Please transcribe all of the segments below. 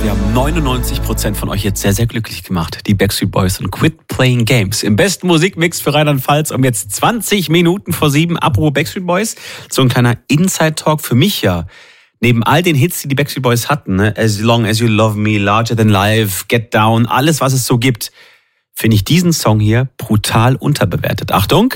Wir haben 99% von euch jetzt sehr, sehr glücklich gemacht. Die Backstreet Boys und Quit Playing Games. Im besten Musikmix für Rheinland-Pfalz um jetzt 20 Minuten vor 7. Apropos Backstreet Boys, so ein kleiner Inside-Talk für mich ja. Neben all den Hits, die die Backstreet Boys hatten, ne? As Long As You Love Me, Larger Than Life, Get Down, alles, was es so gibt, finde ich diesen Song hier brutal unterbewertet. Achtung!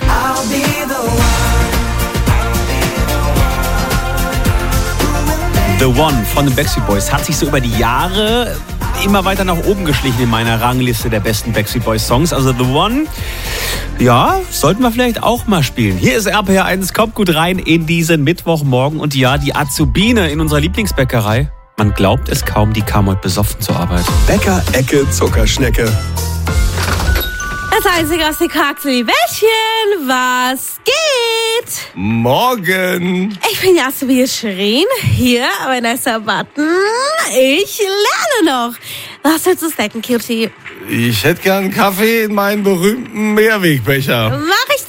The One von den Backstreet Boys hat sich so über die Jahre immer weiter nach oben geschlichen in meiner Rangliste der besten Backstreet Boys Songs. Also The One, ja, sollten wir vielleicht auch mal spielen. Hier ist RPR1, kommt gut rein in diesen Mittwochmorgen. Und ja, die Azubine in unserer Lieblingsbäckerei, man glaubt es kaum, die kam heute besoffen zur Arbeit. Bäcker-Ecke Zuckerschnecke. Das einzige aus den Bällchen, was geht? Morgen. Ich bin Jasmin Schrein, hier bei Nicer Button. Ich lerne noch. Was willst du snacken, Cutie? Ich hätte gern einen Kaffee in meinen berühmten Mehrwegbecher. Mach ich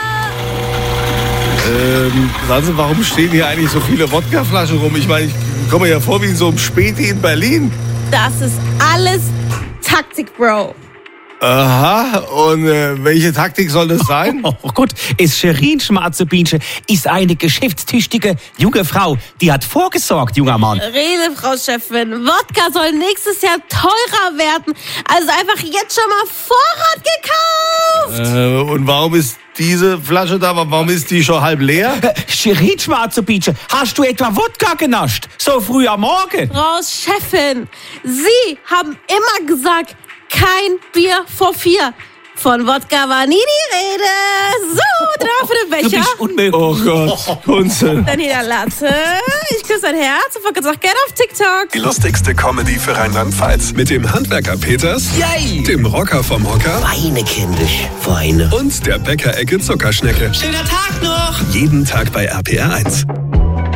dir! Sagen Sie, warum stehen hier eigentlich so viele Wodkaflaschen rum? Ich meine, ich komme mir ja vor wie in so einem Späti in Berlin. Das ist alles Taktik, Bro. Aha, und welche Taktik soll das sein? Oh Gott, es Scherin Schmarzebinchen ist eine geschäftstüchtige junge Frau. Die hat vorgesorgt, junger Mann. Rede, Frau Chefin. Wodka soll nächstes Jahr teurer werden. Also einfach jetzt schon mal Vorrat gekauft. Und warum ist diese Flasche da? Warum ist die schon halb leer? Scherin Schmarzebinchen, hast du etwa Wodka genascht? So früh am Morgen? Frau Chefin, Sie haben immer gesagt, kein Bier vor 4. Von Wodka war nie die Rede. So, drauf für den Becher. Du bist unmöglich. Oh Gott, Kunze. Dann hier der Latte. Ich küsse dein Herz und vergesst auch gerne auf TikTok. Die lustigste Comedy für Rheinland-Pfalz. Mit dem Handwerker Peters, Yay. dem Rocker vom Hocker Weine, kindisch, Weine. und der Bäcker-Ecke Zuckerschnecke. Schöner Tag noch. Jeden Tag bei RPR1.